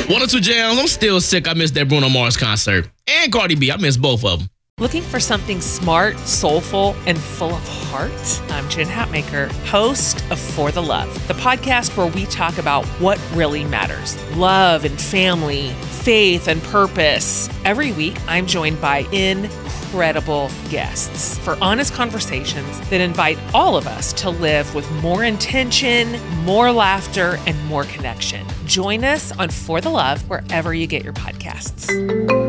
One or two jams, I'm still sick. I missed that Bruno Mars concert. And Cardi B, I missed both of them. Looking for something smart, soulful, and full of heart? I'm Jen Hatmaker, host of For the Love, the podcast where we talk about what really matters. Love and family, faith and purpose. Every week, I'm joined by incredible guests for honest conversations that invite all of us to live with more intention, more laughter, and more connection. Join us on For the Love wherever you get your podcasts.